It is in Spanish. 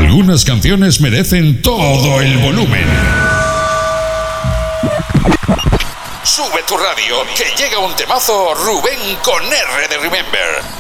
Algunas canciones merecen todo el volumen. Sube tu radio, que llega un temazo Rubén con R de Remember.